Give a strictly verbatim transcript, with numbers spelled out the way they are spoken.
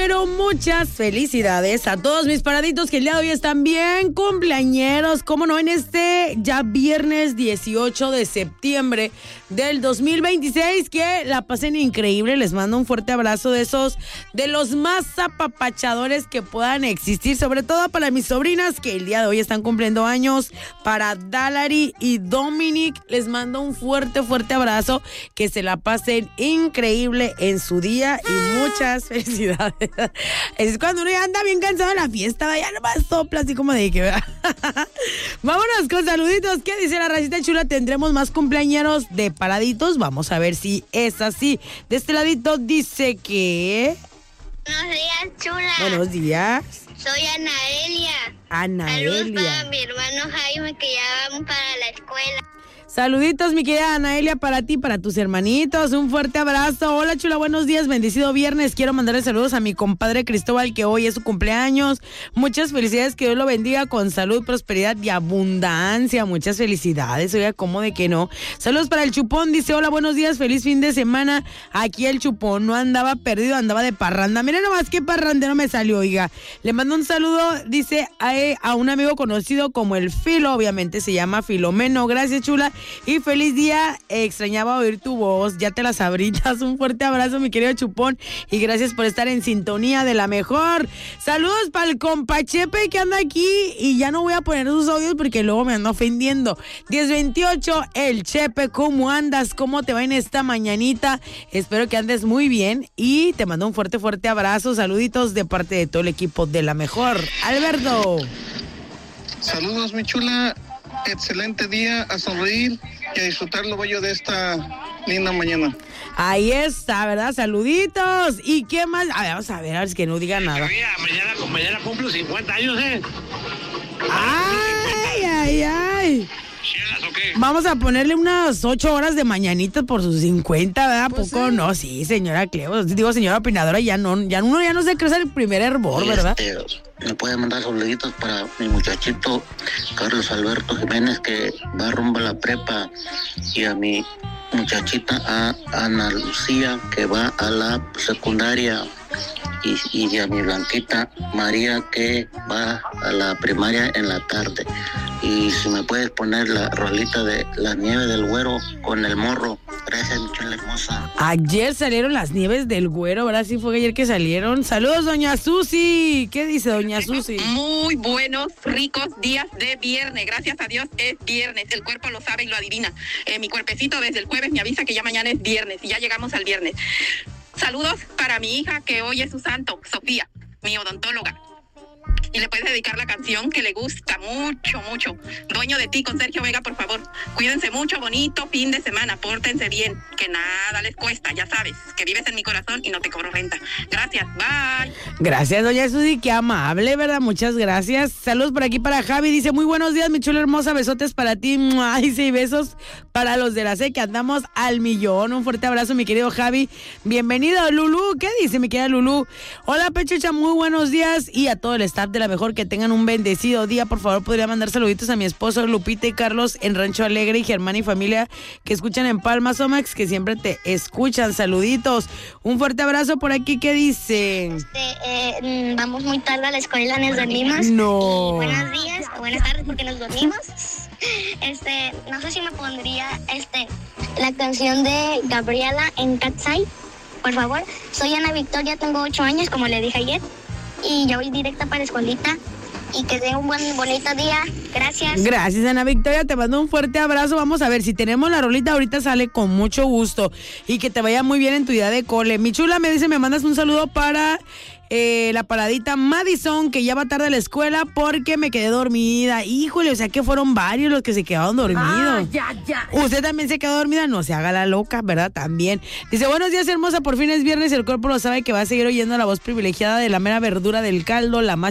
pero muchas felicidades a todos mis paraditos que el día de hoy están bien cumpleañeros, cómo no, en este ya viernes dieciocho de septiembre del dos mil veintiséis, que la pasen increíble. Les mando un fuerte abrazo de esos, de los más apapachadores que puedan existir, sobre todo para mis sobrinas que el día de hoy están cumpliendo años, para Dalari y Dominic, les mando un fuerte, fuerte abrazo, que se la pasen increíble en su día y muchas felicidades. Es cuando uno ya anda bien cansado de la fiesta, ya nomás sopla así como de que... Vámonos con saluditos. ¿Qué dice la racita chula? Tendremos más cumpleañeros de paraditos. Vamos a ver si es así. De este ladito dice que... Buenos días, chula. Buenos días. Soy Anaelia. Anaelia. Saludos para mi hermano Jaime, que ya van para la escuela. Saluditos, mi querida Anaelia, para ti, para tus hermanitos. Un fuerte abrazo. Hola, chula, buenos días, bendecido viernes. Quiero mandarle saludos a mi compadre Cristóbal, que hoy es su cumpleaños. Muchas felicidades, que Dios lo bendiga con salud, prosperidad y abundancia. Muchas felicidades, oiga, ¿cómo de que no? Saludos para el Chupón, dice, hola, buenos días, feliz fin de semana. Aquí el Chupón no andaba perdido, andaba de parranda. Miren nomás qué parrandero me salió, oiga. Le mando un saludo, dice, a, a un amigo conocido como el Filo, obviamente se llama Filomeno. Gracias, chula. Y feliz día, extrañaba oír tu voz, ya te las abritas. Un fuerte abrazo, mi querido Chupón, y gracias por estar en sintonía de la mejor. Saludos para el compa Chepe, que anda aquí, y ya no voy a poner sus audios porque luego me ando ofendiendo. diez veintiocho, el Chepe, ¿cómo andas? ¿Cómo te va en esta mañanita? Espero que andes muy bien y te mando un fuerte, fuerte abrazo. Saluditos de parte de todo el equipo de la mejor. Alberto. Saludos, mi chula. Excelente día, a sonreír y a disfrutar lo bello de esta linda mañana. Ahí está, ¿verdad? Saluditos. ¿Y qué más? A ver, vamos a ver, a ver, es que no diga nada. Mira, mañana, mañana cumplo cincuenta años, ¿eh? Ay, ay, ay. ¿Chelas o qué? Vamos a ponerle unas ocho horas de mañanitas por sus cincuenta, ¿verdad? Pues ¿Poco? sí. No, sí, señora Cleo. Digo, señora opinadora, ya no, ya uno ya no se crece el primer hervor, ¿verdad? Este, me puede mandar saluditos para mi muchachito Carlos Alberto Jiménez, que va rumbo a la prepa, y a mi muchachita a Ana Lucía, que va a la secundaria, y, y a mi blanquita María, que va a la primaria en la tarde. Y si me puedes poner la rolita de La Nieve del Güero con el morro. Gracias, mi chula hermosa. Ayer salieron las nieves del Güero, ¿verdad? Sí fue ayer que salieron. Saludos, doña Susi. ¿Qué dice doña Susi? Muy buenos, ricos días de viernes. Gracias a Dios es viernes. El cuerpo lo sabe y lo adivina. Eh, mi cuerpecito desde el jueves me avisa que ya mañana es viernes y ya llegamos al viernes. Saludos para mi hija, que hoy es su santo, Sofía, mi odontóloga. Y le puedes dedicar la canción que le gusta mucho, mucho. Dueño de ti, con Sergio Vega, por favor. Cuídense mucho, bonito fin de semana. Pórtense bien, que nada les cuesta. Ya sabes, que vives en mi corazón y no te cobro renta. Gracias, bye. Gracias, doña Susi, qué amable, ¿verdad? Muchas gracias. Saludos por aquí para Javi. Dice, muy buenos días, mi chula hermosa. Besotes para ti. ¡Mua! Dice, y besos para los de la C, que andamos al millón. Un fuerte abrazo, mi querido Javi. Bienvenido, Lulú. ¿Qué dice, mi querida Lulú? Hola, Pechucha, muy buenos días. Y a todo el staff de la mejor, que tengan un bendecido día. Por favor, podría mandar saluditos a mi esposo Lupita y Carlos en Rancho Alegre, y Germán y familia que escuchan en Palma, Somax, que siempre te escuchan. Saluditos. Un fuerte abrazo por aquí. ¿Qué dice? Este, eh, vamos muy tarde a la escuela, nos dormimos. No. Y buenos días, o buenas tardes, porque nos dormimos. Este, no sé si me pondría este la canción de Gabriela en Cat's Eye, por favor. Soy Ana Victoria, tengo ocho años, como le dije ayer, y ya voy directa para la escuelita. Y que tenga un buen, bonito día. Gracias. Gracias, Ana Victoria. Te mando un fuerte abrazo. Vamos a ver si tenemos la rolita. Ahorita sale con mucho gusto. Y que te vaya muy bien en tu día de cole. Mi chula me dice, me mandas un saludo para eh, la paradita Madison, que ya va tarde a la escuela porque me quedé dormida. Híjole, o sea que fueron varios los que se quedaron dormidos. Ah, ya, ya. ¿Usted también se quedó dormida? No se haga la loca, ¿verdad? También. Dice, buenos días, hermosa. Por fin es viernes. El cuerpo lo sabe, que va a seguir oyendo la voz privilegiada de la mera verdura del caldo, la más